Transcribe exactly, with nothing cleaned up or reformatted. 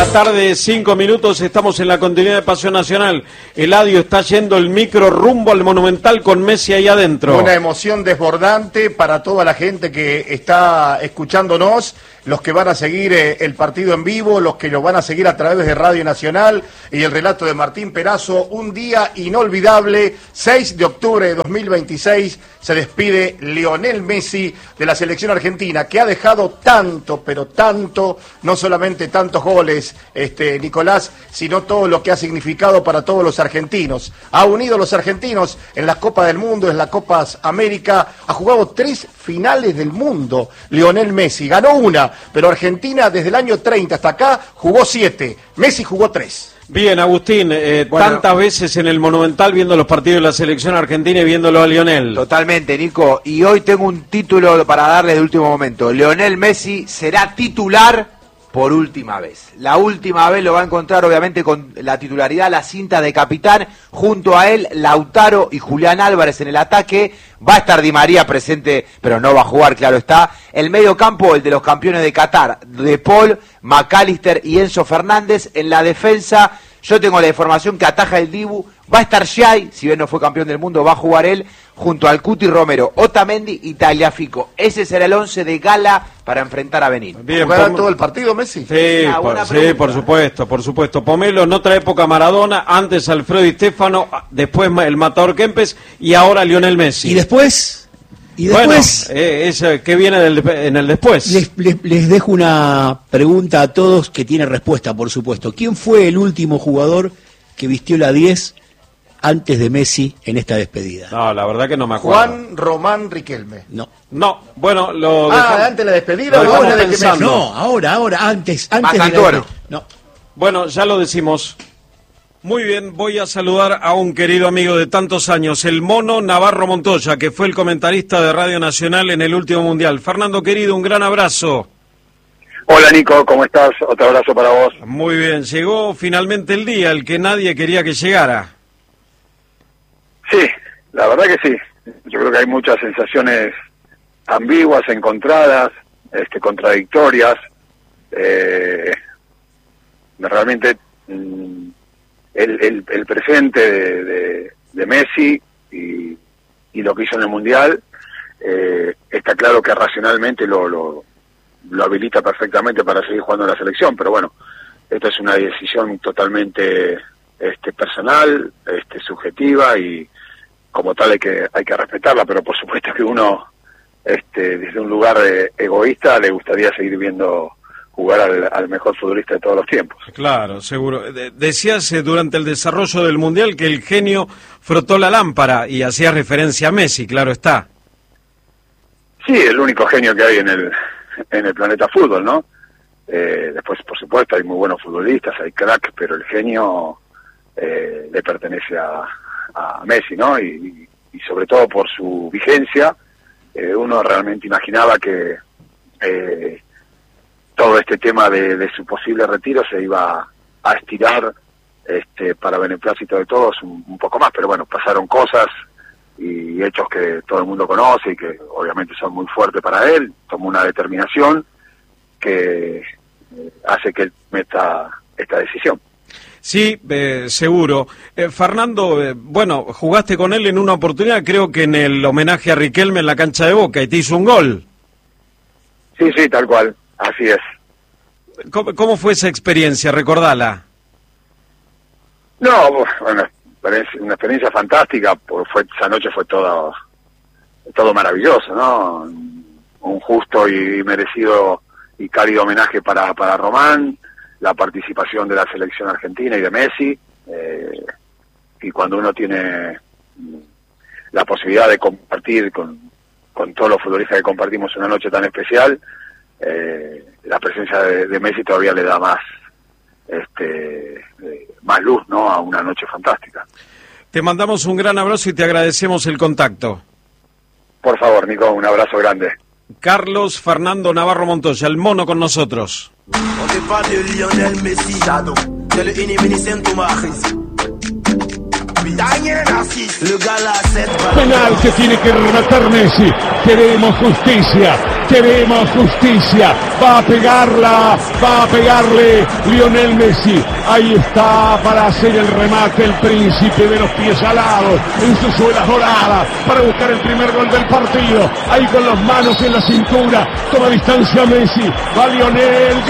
tarde, cinco minutos, estamos en la continuidad de Pasión Nacional. Eladio está yendo el micro rumbo al Monumental con Messi ahí adentro. Una emoción desbordante para toda la gente que está escuchándonos, los que van a seguir eh, el partido en vivo, los que lo van a seguir a través de Radio Nacional y el relato de Martín Perazo. Un día inolvidable, seis de octubre de dos mil veintiséis, se despide Lionel Messi de la selección argentina, que ha dejado tanto, pero tanto, no solamente tantos goles, este, Nicolás, sino todo lo que ha significado para todos los argentinos. Ha unido a los argentinos en las Copas del Mundo, en las Copas América, ha jugado tres finales del mundo, Lionel Messi, ganó una, pero Argentina desde el año treinta hasta acá jugó siete, Messi jugó tres. Bien, Agustín, eh, bueno, tantas veces en el Monumental viendo los partidos de la selección argentina y viéndolo a Lionel. Totalmente, Nico, y hoy tengo un título para darle de último momento. Lionel Messi será titular por última vez. La última vez lo va a encontrar obviamente con la titularidad, la cinta de capitán, junto a él Lautaro y Julián Álvarez en el ataque. Va a estar Di María presente, pero no va a jugar, claro está. El medio campo, el de los campeones de Qatar, De Paul, McAllister y Enzo Fernández. En la defensa, yo tengo la información que ataja el Dibu. Va a estar Xai, si bien no fue campeón del mundo, va a jugar él, junto al Cuti Romero, Otamendi y Tagliafico. Ese será el once de gala para enfrentar a Benín. Bien, ¿jugará todo el partido Messi? Sí, ah, por, sí, por supuesto, por supuesto. Pomelo en otra época Maradona, antes Alfredo Di Stéfano, después el matador Kempes y ahora Lionel Messi. ¿Y después? ¿Y después? Bueno, eh, es, ¿qué viene del, en el después? Les, les, les dejo una pregunta a todos que tiene respuesta, por supuesto. ¿Quién fue el último jugador que vistió la diez antes de Messi en esta despedida? No, la verdad que no me acuerdo. Juan Román Riquelme. No. No, bueno, lo Ah, dejamos, antes de la despedida lo o ahora de que Messi. No, ahora, ahora, antes, antes de la Macantoro. No. Bueno, ya lo decimos. Muy bien, voy a saludar a un querido amigo de tantos años, el Mono Navarro Montoya, que fue el comentarista de Radio Nacional en el último Mundial. Fernando, querido, un gran abrazo. Hola Nico, ¿cómo estás? Otro abrazo para vos. Muy bien, llegó finalmente el día, el que nadie quería que llegara. Sí, la verdad que sí. Yo creo que hay muchas sensaciones ambiguas, encontradas, este, contradictorias. Eh, realmente mm, el, el, el presente de, de, de Messi y, y lo que hizo en el Mundial, eh, está claro que racionalmente lo, lo, lo habilita perfectamente para seguir jugando en la selección, pero bueno, esto es una decisión totalmente este, personal, este, subjetiva y como tal hay que hay que respetarla, pero por supuesto que uno este, desde un lugar eh, egoísta le gustaría seguir viendo jugar al, al mejor futbolista de todos los tiempos. Claro, seguro. De- decías eh, durante el desarrollo del Mundial que el genio frotó la lámpara y hacía referencia a Messi, claro está. Sí, el único genio que hay en el en el planeta fútbol, ¿no? Eh, después, por supuesto, hay muy buenos futbolistas, hay cracks, pero el genio eh, le pertenece a a Messi, ¿no? Y, y sobre todo por su vigencia, eh, uno realmente imaginaba que eh, todo este tema de, de su posible retiro se iba a estirar este, para beneplácito de todos un, un poco más, pero bueno, pasaron cosas y hechos que todo el mundo conoce y que obviamente son muy fuertes para él. Tomó una determinación que eh, hace que él meta esta decisión. Sí, eh, seguro. Eh, Fernando, eh, bueno, jugaste con él en una oportunidad, creo que en el homenaje a Riquelme en la cancha de Boca, y te hizo un gol. Sí, sí, tal cual, así es. ¿Cómo, cómo fue esa experiencia? Recordala. No, bueno, una experiencia fantástica, porque fue, esa noche fue todo, todo maravilloso, ¿no? Un justo y merecido y cálido homenaje para, para Román, la participación de la selección argentina y de Messi, eh, y cuando uno tiene la posibilidad de compartir con, con todos los futbolistas que compartimos una noche tan especial, eh, la presencia de, de Messi todavía le da más este eh, más luz, ¿no?, a una noche fantástica. Te mandamos un gran abrazo y te agradecemos el contacto. Por favor, Nico, un abrazo grande. Carlos Fernando Navarro Montoya, el Mono con nosotros. On te parle de Lionel Messi, Jado, c'est le Inimini Saint-Thomas. Penal que tiene que rematar Messi. Queremos justicia, queremos justicia. Va a pegarla, va a pegarle Lionel Messi. Ahí está para hacer el remate el príncipe de los pies alados en sus suelas doradas para buscar el primer gol del partido. Ahí con las manos en la cintura, toma distancia Messi. Va Lionel.